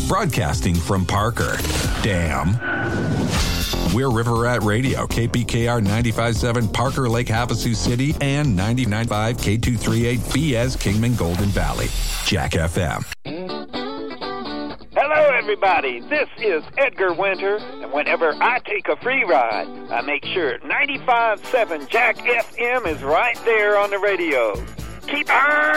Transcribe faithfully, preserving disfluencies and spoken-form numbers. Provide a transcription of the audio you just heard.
broadcasting from Parker. Damn. We're River Rat Radio, K P K R ninety-five point seven, Parker, Lake Havasu City, and ninety-nine point five, K two thirty-eight, B S, Kingman, Golden Valley. Jack F M. Hello, everybody. This is Edgar Winter, and whenever I take a free ride, I make sure ninety-five point seven Jack F M is right there on the radio. Keep on